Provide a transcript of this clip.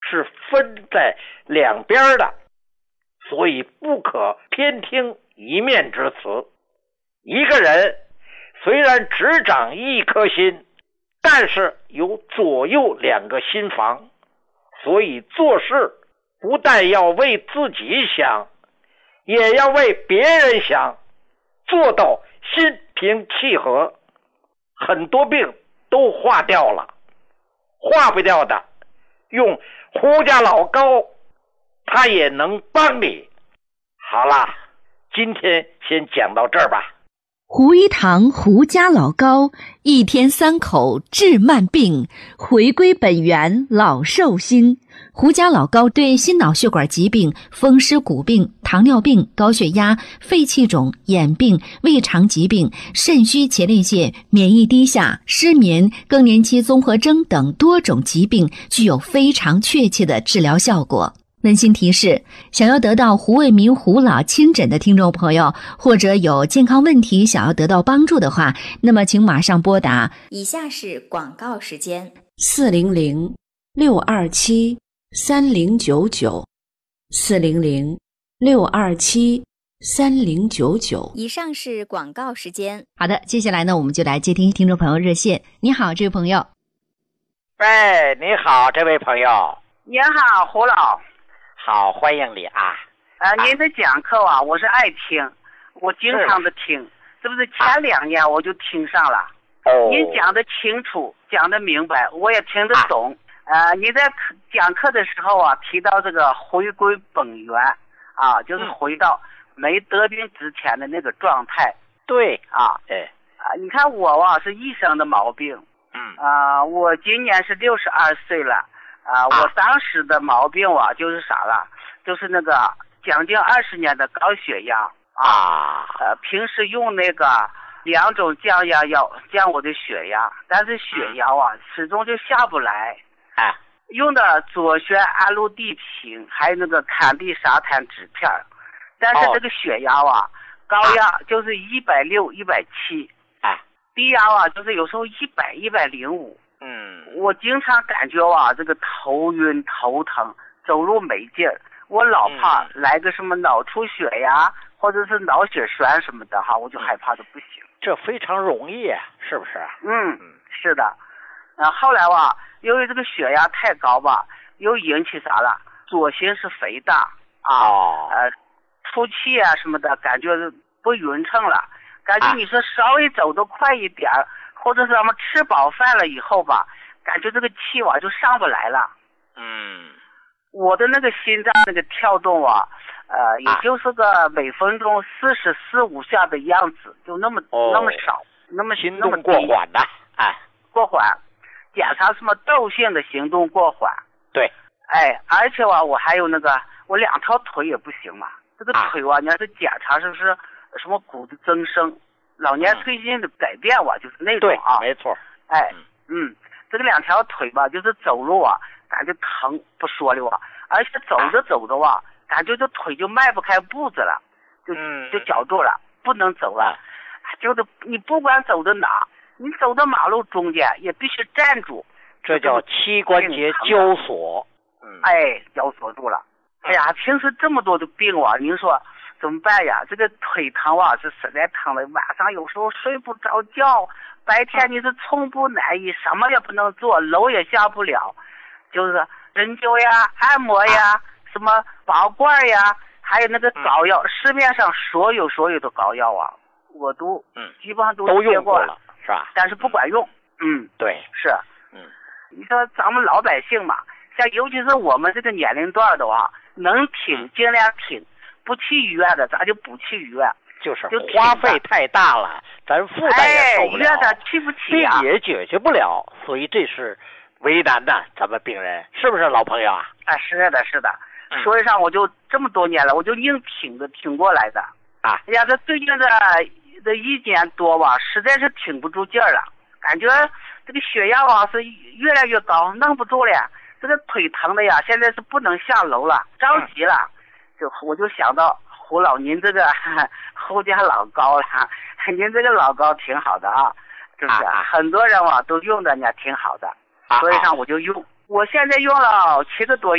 是分在两边的，所以不可偏听一面之词。一个人虽然只长一颗心，但是有左右两个心房，所以做事不但要为自己想，也要为别人想，做到心平气和，很多病都化掉了。化不掉的，用胡家老高，他也能帮你。好啦，今天先讲到这儿吧。 胡一堂胡家老高，一天3口治慢病，回归本源老寿星。胡家老高对心脑血管疾病、风湿骨病、糖尿病、高血压、肺气肿、眼病、胃肠疾病、肾虚前列腺、免疫低下、失眠、更年期综合征等多种疾病具有非常确切的治疗效果。温馨提示，想要得到胡卫民胡老亲诊的听众朋友，或者有健康问题想要得到帮助的话，那么请马上拨打。 以下是广告时间 ：400-627-3099，400-627-3099。 以上是广告时间。 好的，接下来呢，我们就来接听听众朋友热线。你好，这位朋友。 喂，你好，这位朋友。 你好，胡老。 好，欢迎你啊！ 您的讲课啊，我是爱听，我经常的听，这不是前2年我就听上了。您讲的清楚，讲的明白，我也听得懂。你在讲课的时候啊，提到这个回归本源啊，就是回到没得病之前的那个状态。 对啊，你看我啊是一生的毛病。我今年是62岁了。我当时的毛病啊，就是啥了？就是那个将近20年的高血压平时用那个2种降压药降我的血压，但是血压啊始终就下不来。用的左旋氨氯地平，还有那个坎地沙滩纸片，但是这个血压啊高压就是160、170，低压啊就是有时候100、105。我经常感觉啊，这个头晕头疼，走路没劲儿。我老怕来个什么脑出血呀，或者是脑血栓什么的哈，我就害怕的不行。 这非常容易，是不是？ 是的。后来吧，由于这个血压太高吧，又引起啥了？左心室肥大出气啊什么的，感觉不匀称了。感觉你说稍微走得快一点，或者是咱们吃饱饭了以后吧，感觉这个气就上不来了。我的那个心脏那个跳动也就是个每分钟44、5下的样子，就那么少，那么行动过缓的， 过缓，检查什么窦性的行动过缓。 对， 而且我还有那个我2条腿也不行嘛，这个腿你要是检查是不是什么骨的增生，老年退行的改变就是那种对，没错。 这个2条腿吧，就是走路感觉疼不说了而且走着走着感觉这腿就迈不开步子了，就绞住了，不能走了。就是你不管走到哪，你走到马路中间也必须站住， 这叫膝关节交锁。 交锁住了。平时这么多的病您说怎么办呀？这个腿疼是实在疼了，晚上有时候睡不着觉，白天你是寸步难移，什么也不能做，楼也下不了，就是针灸呀、按摩呀、什么拔罐呀，还有那个膏药，市面上所有的膏药我都基本上都用过了，是吧？ 但是不管用。 对， 是。你说咱们老百姓嘛，像尤其是我们这个年龄段的能挺尽量挺，不去医院的咱就不去医院。 就是花费太大了，咱负担也受不了， 去不起病也解决不了，所以这是为难的咱们病人，是不是老朋友啊？ 是的。所以上我就这么多年了，我就硬挺过来的。这最近这1年多实在是挺不住劲儿了，感觉这个血压是越来越高，弄不住了。这个腿疼的现在是不能下楼了，着急了。我就想到胡老您这个胡家老高了，您这个老高挺好的是不是？很多人都用的挺好的，所以上我就用。我现在用了7个多